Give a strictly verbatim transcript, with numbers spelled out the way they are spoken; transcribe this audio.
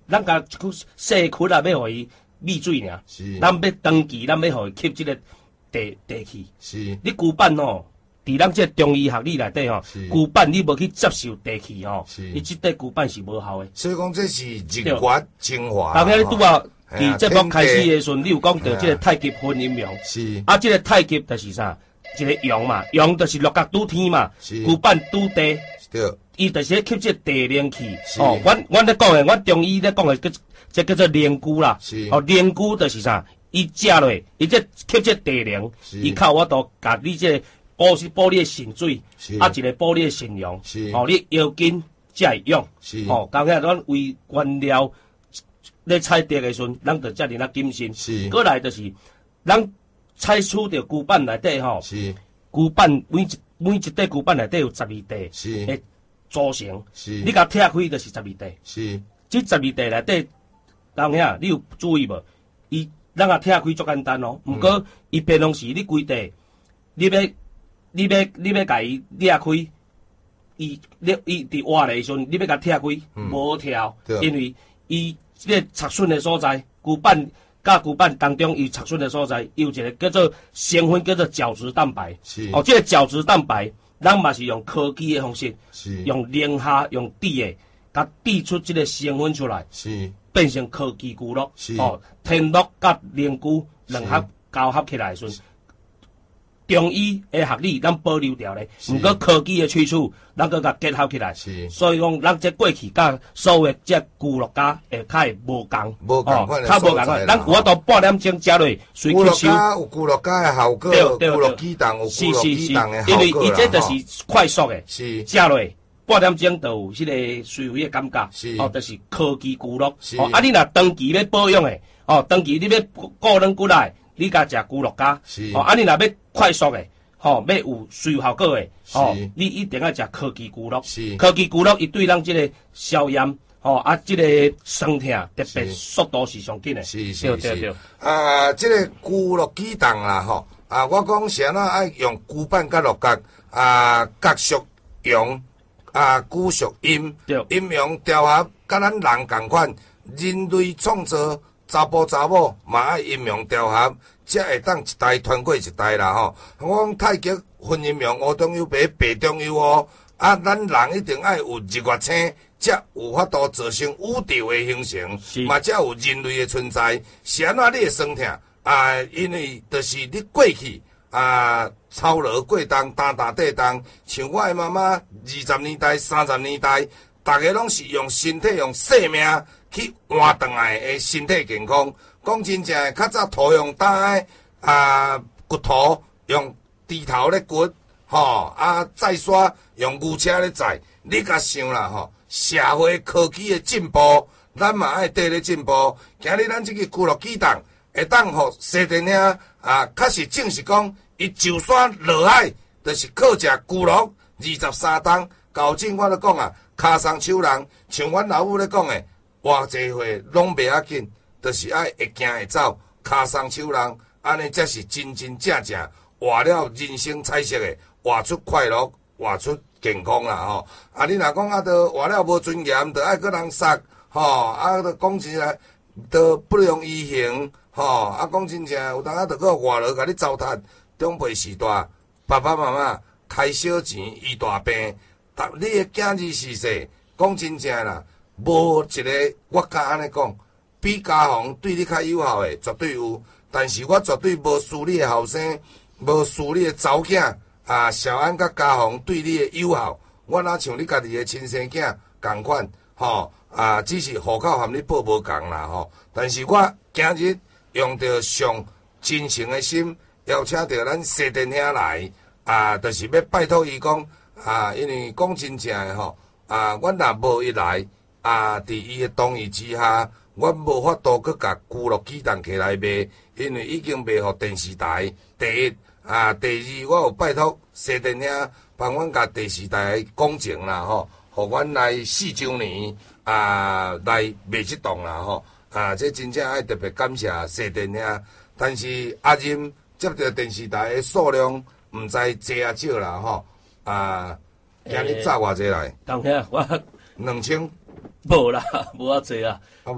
咱甲细窟啊，要互伊密水尔。 是。 咱要长期，咱要互伊吸即个地地气。 是。 你旧板吼，伫咱这中医学理内底吼，旧板你无去接受地气吼，伊即块旧板是无效的。 所以讲这是日月精华。 后尾你拄啊，伫节目开始的时阵，你有讲到即个太极分阴阳。 是。 啊，即个太极就是啥？一个阳嘛，阳就是六角拄天嘛，旧板拄地。 对。伊就是咧吸这地灵气。哦，阮阮咧讲的，阮中医咧讲的叫这叫做灵菇啦。 是。 哦，灵菇就是啥？伊食落，伊这吸这地灵，伊靠我都甲你这补是补你的肾水，啊一个补你的肾阳。是。哦，你腰筋才会用。是。哦，刚才咱为原料咧采摘的时阵，咱就遮尔啊谨慎。是。过来就是，咱采取着旧板内底吼。是。旧板每一每一块旧板内底有十二地。是。会组成。是。你甲拆开就是十二地。是。这十二地内底，当兄，你有注意无？伊咱啊拆开足简单哦，毋过伊变拢是你规地，你要你要你要甲伊裂开，伊你伊伫活的时阵，你要甲拆开，无跳，因为伊即个插榫的所在，旧板甲旧板当中伊插榫的所在，有一个叫做成分叫做角质蛋白。是。哦，这个角质蛋白，咱嘛是用科技的方式，是。用零下用滴的，甲滴出这个成分出来。是。变成科技菇咯。是。哦，天乐甲灵菇两合交合起来时阵。中医的学理咱保留掉咧，毋过科技的萃取咱搁甲结合起来，所以讲咱这过去甲所有的这古乐家会较会无共， 无共款的较无共款。咱有法度半点钟食落，随吸收。 古乐家有古乐家的效果，古乐鸡蛋有古乐鸡蛋的效果啦。因为伊这就是快速的，是食落半点钟就有迄个水肥的感觉，是哦，就是科技古乐。哦，啊，你若长期要保养的，哦，长期你要固软骨来。你甲食古乐家，哦，啊，你若要快速的，吼，要有水效果的，哦，你一定要食科技古乐。科技古乐伊对咱即个消炎，吼，啊，即个酸痛特别速度是上紧的。是是是。 啊，即个古乐鸡蛋啦，吼，啊，我讲是安怎爱用古板甲乐角，啊，角属阳，啊，古属阴，阴阳调和，甲咱人共款，人类创造。查甫查某嘛爱阴阳调和，才会当一代传过一代啦吼。我讲太极分阴阳，黑中有白，白中有黑。啊，咱人一定爱有日月星，才有法度造成宇宙的形成，嘛才有人类的存在。是安怎你会酸痛啊？因为就是你过去啊，操劳过冬，担担地冬，像我的妈妈二十年代、三十年代，逐个拢是用身体用生命。去换转来的身体健康，讲真正诶，较早土用打诶啊骨头用猪头咧骨，吼啊再刷用牛车咧载，你甲想啦吼，社会科技诶进步，咱嘛爱跟咧进步。今日咱即个古乐鸡蛋会当互西电兄啊，确实正是讲，伊就算落海，就是靠食古乐二十三档。高正我咧讲啊，骹松手人，像阮老母咧讲诶。偌济岁拢袂要紧，就是爱会行会走，骹松手人，安尼才是真真正正活了人生彩色的，活出快乐，活出健康啦吼。啊，你若讲啊，都活了无尊严，都爱搁人杀，吼，啊，都讲起来都不良于行，吼，啊，讲真正有当啊，都搁活落甲你糟蹋，长辈时代，爸爸妈妈开小钱医大病，但你的囝儿逝世，讲真正啦。无一个，我敢安尼讲，比家风对你较友好的绝对有，但是我绝对无输你的后生，无输你的查某囝啊。小安甲家风对你的友好，我哪像你家己的亲生囝共款，吼啊，只是户口含你报无共啦吼。但是我今日用着上真诚的心，邀请着咱西电兄来啊，就是要拜托伊讲啊，因为讲真正的吼啊，阮若无伊来。啊！伫伊的同意之下，阮无法度去甲旧乐鸡蛋起来卖，因为已经卖互电视台。第一啊，第二，我有拜托西电兄帮阮甲电视台工程啦吼，互阮来四周年啊来卖即档啦吼。啊，这真正爱特别感谢西电兄。但是阿任接到电视台的数量毋知多啊少啦吼。啊，今日早偌济来？ 当兄我两千。 无啦，无啊济啊。